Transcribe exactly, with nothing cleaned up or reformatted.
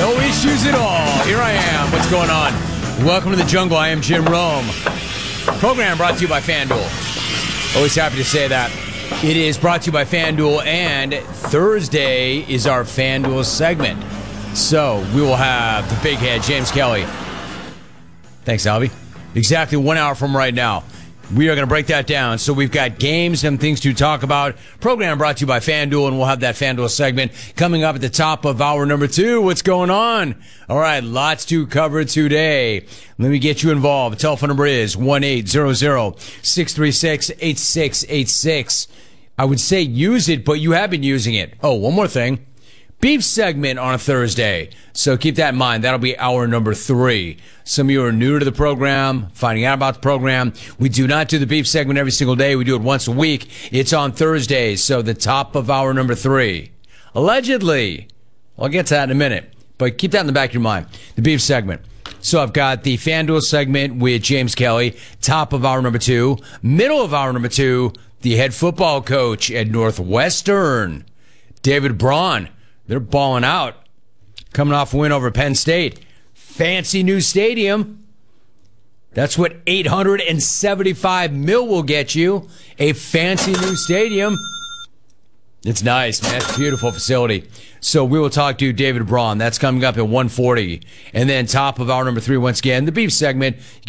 No issues at all. Here I am. What's going on? Welcome to the jungle. I am Jim Rome. Program brought to you by FanDuel. Always happy to say that. It is brought to you by FanDuel, and Thursday is our FanDuel segment. So we will have the big head, James Kelly. Thanks, Albie. Exactly one hour from right now. We are going to break that down. So we've got games and things to talk about. Program brought to you by FanDuel, and we'll have that FanDuel segment coming up at the top of hour number two. What's going on? All right, lots to cover today. Let me get you involved. The telephone number is one eight hundred, six three six, eight six eight six. I would say use it, but you have been using it. Oh, one more thing. Beef segment on a Thursday. So keep that in mind. That'll be hour number three. Some of you are new to the program, finding out about the program. We do not do the beef segment every single day. We do it once a week. It's on Thursdays, so the top of hour number three. Allegedly. I'll get to that in a minute. But keep that in the back of your mind. The beef segment. So I've got the FanDuel segment with James Kelly, top of hour number two. Middle of hour number two, the head football coach at Northwestern, David Braun. They're balling out. Coming off a win over Penn State. Fancy new stadium. That's what eight hundred seventy-five mil will get you. A fancy new stadium. It's nice, man. It's a beautiful facility. So we will talk to David Braun. That's coming up at one forty. And then top of hour number three, once again, the beef segment.